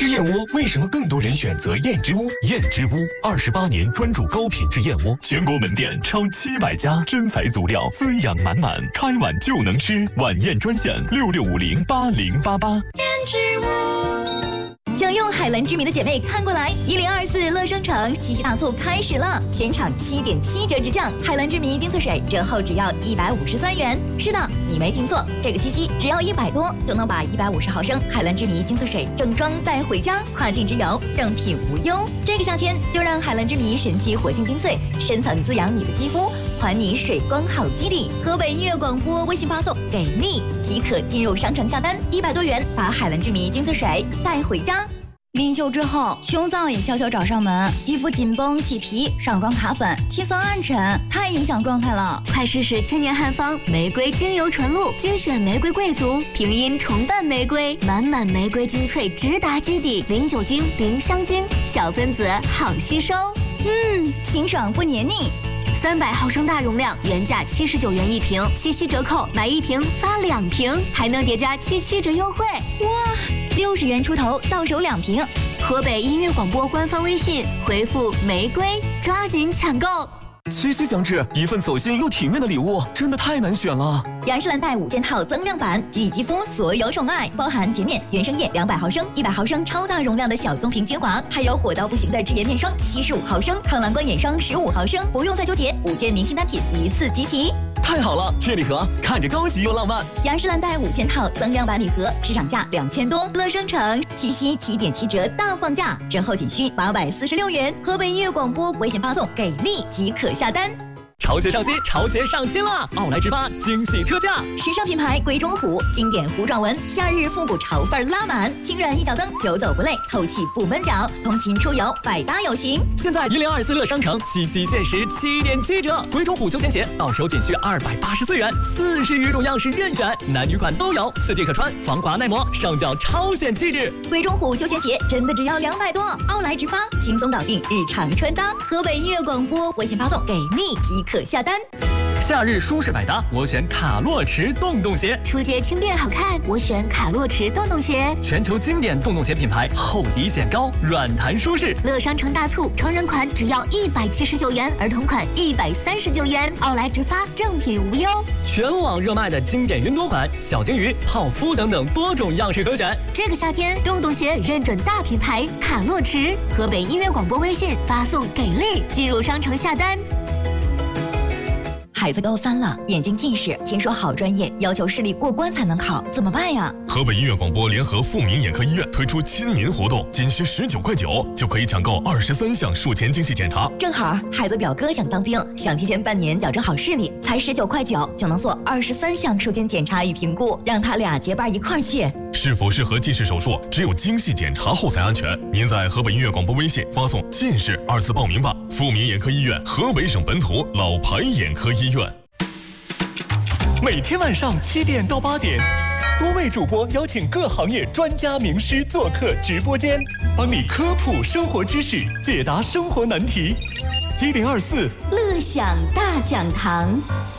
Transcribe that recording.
吃燕窝为什么更多人选择燕之屋？ 燕之屋28年专注高品质燕窝，全国门店超700家，真材足料，滋养满满，开碗就能吃。晚宴专线66508088。 燕之屋。想用海蓝之谜的姐妹看过来，1024乐商城七夕大促开始了，全场7.7折直降，海蓝之谜精粹水折后只要153元。是的，你没听错，这个七夕只要100多就能把150毫升海蓝之谜精粹水正装带回家，跨境直邮，正品无忧。这个夏天就让海蓝之谜神奇活性精粹深层滋养你的肌肤，还你水光好基底。河北音乐广播微信发送给力即可进入商城下单，100多元把海蓝之谜精粹水带回家。临休之后，胸燥也悄悄找上门，肌肤紧绷起皮，上妆卡粉，气色暗沉，太影响状态了。 快试试千年汉方玫瑰精油纯露，精选玫瑰贵族，平阴重瓣玫瑰，满满玫瑰精粹直达基底，零酒精，零香精，小分子好吸收。 清爽不黏腻。 300毫升大容量，原价79元一瓶，七夕折扣买1瓶发2瓶，还能叠加77折优惠。 哇，60元出头到手2瓶。 河北音乐广播官方微信回复玫瑰，抓紧抢购。 七夕将至，一份走心又体面的礼物，真的太难选了。 雅诗兰黛5件套增量版，给予肌肤所有宠爱，包含洁面、原生液200毫升、100毫升超大容量的小棕瓶精华，还有火到不行的智颜面霜75毫升、抗蓝光眼霜15毫升，不用再纠结，5件明星单品一次集齐。 太好了，这礼盒看着高级又浪漫。 雅诗兰黛5件套增量版礼盒，市场价2000多，乐商城七夕7.7折大放价，折后仅需846元。河北音乐广播微信发送给力即可下单。 潮鞋上新，潮鞋上新了！奥莱直发惊喜特价， 时尚品牌鬼冢虎经典糊状纹，夏日复古潮范拉满，轻软一脚蹬，久走不累，透气不闷脚，通勤出游百搭有型。 现在1024乐商城七夕限时7.7折，鬼冢虎休闲鞋到手仅需284元，40余种样式任选，男女款都有，4季可穿，防滑耐磨，上脚超显气质。 鬼冢虎休闲鞋真的只要200多，奥莱直发轻松搞定日常穿搭。河北音乐广播微信发送给力即可下单。 夏日舒适百搭，我选卡洛驰洞洞鞋。 初阶轻便好看，我选卡洛驰洞洞鞋。 全球经典洞洞鞋品牌，厚底显高，软弹舒适。 乐商城大促，成人款只要179元，儿童款139元。奥莱直发，正品无忧。 全网热卖的经典云朵款、小金鱼、泡芙等等多种样式可选。 这个夏天，洞洞鞋认准大品牌卡洛驰。河北音乐广播微信发送给力，进入商城下单。 孩子高3了，眼睛近视，听说好专业要求视力过关才能考，怎么办呀？ 河北音乐广播联合富民眼科医院推出亲民活动，仅需19块9就可以抢购23项术前精细检查。 正好孩子表哥想当兵，想提前半年矫正好视力，才19块9就能做23项术前检查与评估，让他俩结伴一块儿去。 是否适合近视手术，只有精细检查后才安全。您在河北音乐广播微信发送“近视”2字报名吧。富民眼科医院，河北省本土老牌眼科医院。 每天晚上7点到8点，多位主播邀请各行业专家名师做客直播间，帮你科普生活知识，解答生活难题。1024 乐享大讲堂。